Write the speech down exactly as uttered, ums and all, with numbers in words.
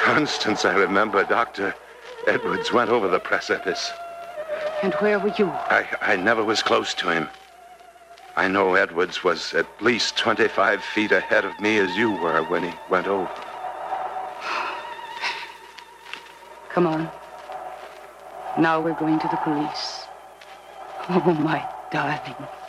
Constance, I remember Doctor Edwards went over the precipice. And where were you? I, I never was close to him. I know Edwards was at least twenty-five feet ahead of me as you were when he went over. Come on. Now we're going to the police. Oh, my darling.